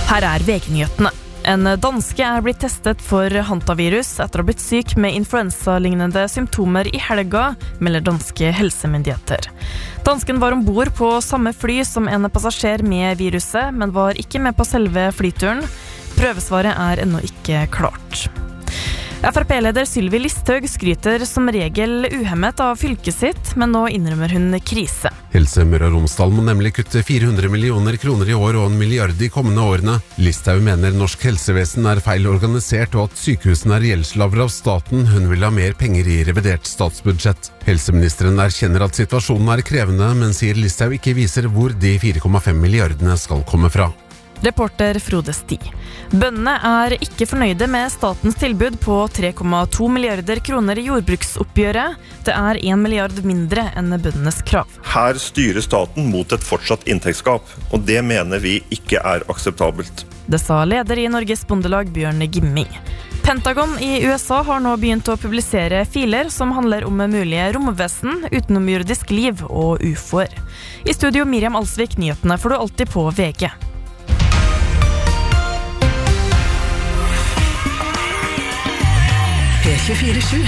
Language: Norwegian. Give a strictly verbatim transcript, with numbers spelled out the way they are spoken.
Her er V G-nyhetene. En danske er blitt testet for hantavirus etter å ha blitt syk med influensa-lignende symptomer i helga, melder danske helsemyndigheter. Dansken var ombord på samme fly som en passasjer med viruset, men var ikke med på selve flyturen. Prøvesvaret er ennå ikke klart. F R P-leder Sylvi Listhaug skryter som regel uhemmet av fylket sitt, men nå innrømmer hun krise. Helse Møre og Romsdal må nemlig kutte fire hundre millioner kroner i år og en milliard i kommende årene. Listhaug mener norsk helsevesen er feil organisert og at sykehusene er gjeldsslaver av staten. Hun vil ha mer penger i revidert statsbudsjett. Helseministeren erkjenner at situasjonen er krevende, men sier Listhaug ikke viser hvor de fire komma fem milliardene skal komme fra. Reporter Frode Sti. Bøndene er ikke fornøyde med statens tilbud på tre komma to milliarder kroner i jordbruksoppgjøret. Det er en milliard mindre enn bøndenes krav. Her styrer staten mot et fortsatt inntektsgap, og det mener vi ikke er akseptabelt. Det sa leder i Norges Bondelag Bjørn Gimming. Pentagon i U S A har nå begynt å publisere filer som handler om mulige romvesen, utenomjordisk liv og U F O-er. I studio Miriam Alsvik, nyhetene får du alltid på V G. P tjuefire sju